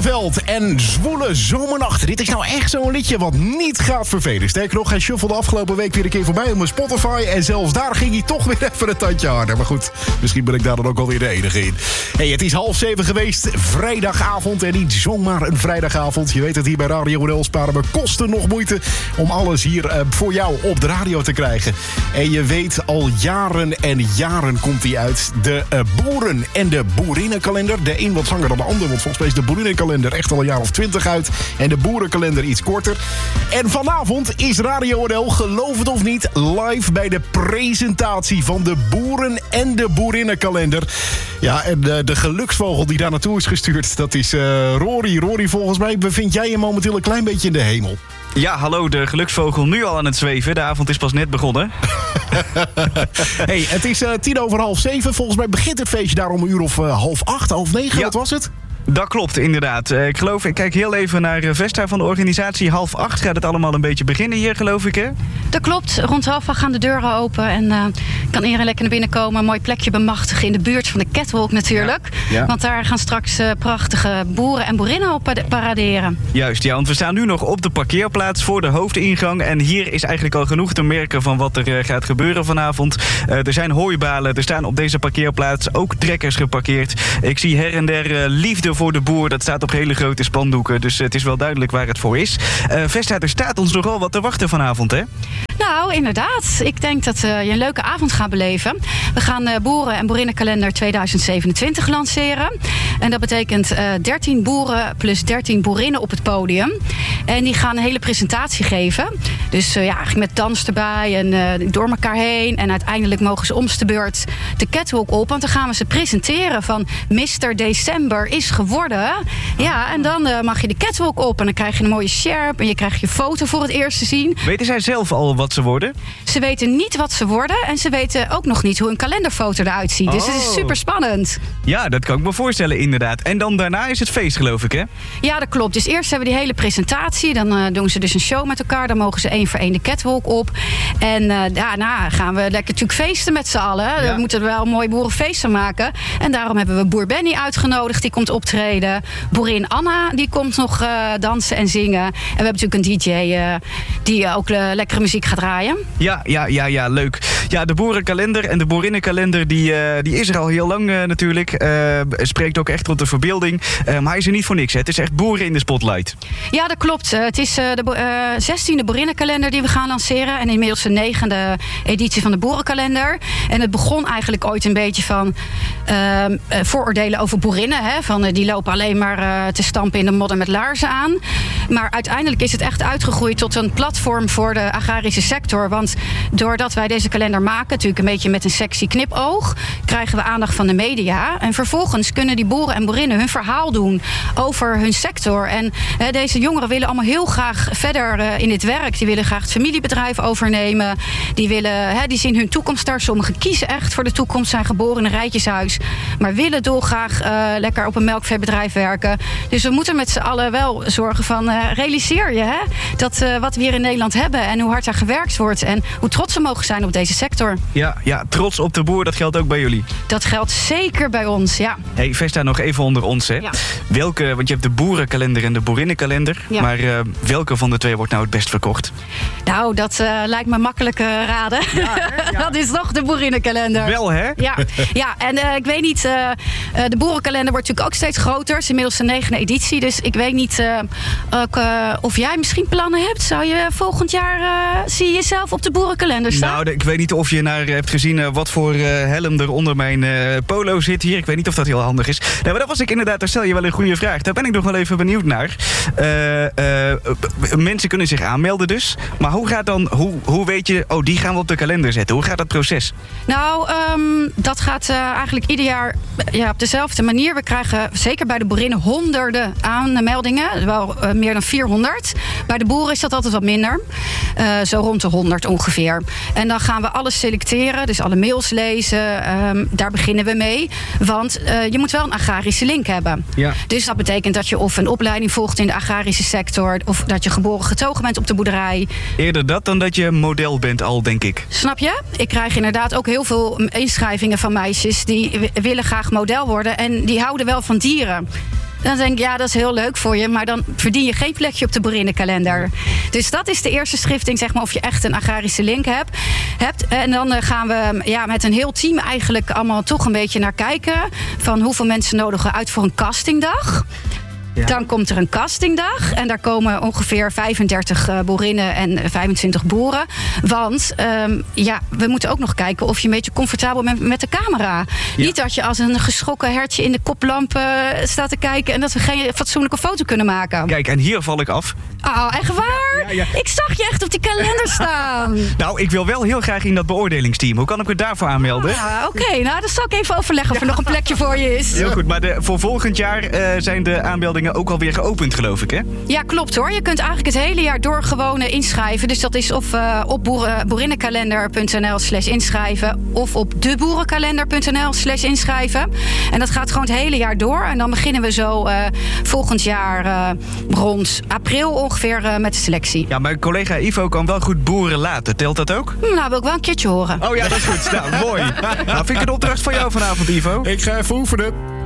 Zonneveld en Zwoele Zomernacht. Dit is nou echt zo'n liedje wat niet gaat vervelen. Sterker nog, hij shuffelde afgelopen week weer een keer voorbij op mijn Spotify. En zelfs daar ging hij toch weer even een tandje harder. Maar goed, misschien ben ik daar dan ook alweer de enige in. Hey, het is 6:30 geweest. Vrijdagavond en niet zomaar een vrijdagavond. Je weet het, hier bij Radio NL sparen we kosten nog moeite om alles hier voor jou op de radio te krijgen. En je weet, al jaren en jaren komt hij uit. De boeren- en de boerinnenkalender. De een wat langer dan de ander, want volgens mij is de boerinnenkalender echt al een jaar of 20 uit. En de boerenkalender iets korter. En vanavond is Radio NL, geloof het of niet, live bij de presentatie van de boeren- en de boerinnenkalender. Ja, en de geluksvogel die daar naartoe is gestuurd, dat is Rory. Rory, volgens mij bevind jij je momenteel een klein beetje in de hemel. Ja, hallo, de geluksvogel nu al aan het zweven. De avond is pas net begonnen. Hey, het is 7:10. Volgens mij begint het feestje daar om 7:30, 7:30, Ja. Wat was het? Dat klopt, inderdaad. Ik kijk heel even naar Vesta van de organisatie. 7:30 gaat het allemaal een beetje beginnen hier, geloof ik, hè? Dat klopt. Rond 7:30 gaan de deuren open en kan iedereen lekker naar binnen komen. Een mooi plekje bemachtigen in de buurt van de Catwalk natuurlijk. Ja. Want daar gaan straks prachtige boeren en boerinnen op paraderen. Juist, ja, want we staan nu nog op de parkeerplaats voor de hoofdingang. En hier is eigenlijk al genoeg te merken van wat er gaat gebeuren vanavond. Er zijn hooibalen, er staan op deze parkeerplaats ook trekkers geparkeerd. Ik zie her en der liefde voor de boer. Dat staat op hele grote spandoeken, dus het is wel duidelijk waar het voor is. Vesta, er staat ons nogal wat te wachten vanavond, hè? Nou, inderdaad. Ik denk dat je een leuke avond gaat beleven. We gaan de boeren- en boerinnenkalender 2027 lanceren. En dat betekent 13 boeren plus 13 boerinnen op het podium. En die gaan een hele presentatie geven. Dus eigenlijk met dans erbij en door elkaar heen. En uiteindelijk mogen ze om de beurt de catwalk op. Want dan gaan we ze presenteren van Mr. December is geworden. Ja, en dan mag je de catwalk op. En dan krijg je een mooie sjerp. En je krijgt je foto voor het eerst te zien. Weten zij zelf al wat ze worden? Ze weten niet wat ze worden. En ze weten ook nog niet hoe een kalenderfoto eruit ziet. Dus het is super spannend. Ja, dat kan ik me voorstellen, inderdaad. En dan daarna is het feest, geloof ik, hè? Ja, dat klopt. Dus eerst hebben we die hele presentatie. Dan doen ze dus een show met elkaar. Dan mogen ze 1 voor 1 de catwalk op. En daarna gaan we lekker natuurlijk feesten met z'n allen. Ja. We moeten er wel een mooi boerenfeest van maken. En daarom hebben we boer Benny uitgenodigd. Die komt optreden. Boerin Anna, die komt nog dansen en zingen. En we hebben natuurlijk een DJ die ook lekkere muziek gaat draaien. Ja, leuk. Ja, de boerenkalender en de boerinnenkalender, die is er al heel lang natuurlijk. Spreekt ook echt tot de verbeelding. Maar hij is er niet voor niks, hè? Het is echt boeren in de spotlight. Ja, dat klopt. Het is de 16e boerinnenkalender die we gaan lanceren. En inmiddels de 9e editie van de boerenkalender. En het begon eigenlijk ooit een beetje van vooroordelen over boerinnen. Hè? Van die lopen alleen maar te stampen in de modder met laarzen aan. Maar uiteindelijk is het echt uitgegroeid tot een platform voor de agrarische sector. Want doordat wij deze kalender maken, natuurlijk een beetje met een sexy knipoog, krijgen we aandacht van de media. En vervolgens kunnen die boeren en boerinnen hun verhaal doen over hun sector. En deze jongeren willen allemaal heel graag verder in dit werk. Die willen graag het familiebedrijf overnemen. Die zien hun toekomst daar. Sommigen kiezen echt voor de toekomst, zijn geboren in een rijtjeshuis, maar willen dolgraag lekker op een melkveebedrijf werken. Dus we moeten met z'n allen wel zorgen van realiseer je dat wat we hier in Nederland hebben en hoe hard er gewerkt wordt en hoe trots we mogen zijn op deze sector. Ja, trots op de boer, dat geldt ook bij jullie. Dat geldt zeker bij ons, ja. Hey, Vesta, nog even onder ons, hè? Ja. Welke, want je hebt de boerenkalender en de boerinnenkalender. Ja. Maar welke van de twee wordt nou het best verkocht? Nou, dat lijkt me makkelijk raden. Ja. Dat is toch de boerinnenkalender. Wel, hè? Ja, en ik weet niet, de boerenkalender wordt natuurlijk ook steeds groter. Het is inmiddels de 9e editie, dus ik weet niet of jij misschien plannen hebt. Zou je volgend jaar, zie je jezelf op de boerenkalender staan? Nou, ik weet niet of je hebt gezien wat voor helm er onder mijn polo zit hier. Ik weet niet of dat heel handig is. Nee, maar dat was ik inderdaad, daar stel je wel een goede vraag. Daar ben ik nog wel even benieuwd naar. Mensen kunnen zich aanmelden dus. Maar hoe weet je, die gaan we op de kalender zetten? Hoe gaat dat proces? Nou, dat gaat eigenlijk ieder jaar op dezelfde manier. We krijgen zeker bij de boerinnen honderden aanmeldingen. Wel meer dan 400. Bij de boeren is dat altijd wat minder. Zo rond de 100 ongeveer. En dan gaan we alles selecteren. Dus alle mails lezen. Daar beginnen we mee. Want je moet wel een agrarische link hebben. Ja. Dus dat betekent dat je of een opleiding volgt in de agrarische sector, of dat je geboren getogen bent op de boerderij. Eerder dat dan dat je model bent al, denk ik. Snap je? Ik krijg inderdaad ook heel veel inschrijvingen van meisjes die willen graag model worden en die houden wel van dieren. Dan denk ik, ja, dat is heel leuk voor je. Maar dan verdien je geen plekje op de boerinnenkalender. Dus dat is de eerste schrifting, zeg maar, of je echt een agrarische link hebt. En dan gaan we met een heel team eigenlijk allemaal toch een beetje naar kijken. Van hoeveel mensen nodigen we uit voor een castingdag. Ja. Dan komt er een castingdag. En daar komen ongeveer 35 boerinnen en 25 boeren. Want we moeten ook nog kijken of je een beetje comfortabel bent met de camera. Ja. Niet dat je als een geschrokken hertje in de koplamp staat te kijken en dat we geen fatsoenlijke foto kunnen maken. Kijk, en hier val ik af. Oh, echt waar? Ja. Ik zag je echt op die kalender staan. Nou, ik wil wel heel graag in dat beoordelingsteam. Hoe kan ik me daarvoor aanmelden? Oké, nou, dan zal ik even overleggen of er nog een plekje voor je is. Heel goed, maar voor volgend jaar zijn de aanmeldingen ook alweer geopend, geloof ik, hè? Ja, klopt hoor. Je kunt eigenlijk het hele jaar door gewoon inschrijven. Dus dat is of op boerinnenkalender.nl/inschrijven... of op deboerenkalender.nl/inschrijven. En dat gaat gewoon het hele jaar door. En dan beginnen we zo volgend jaar rond april ongeveer met de selectie. Ja, mijn collega Ivo kan wel goed boeren laten. Telt dat ook? Nou, wil ik wel een keertje horen. Oh ja, dat is goed. Nou, mooi. Nou, vind ik een opdracht voor jou vanavond, Ivo. Ik ga even oefenen.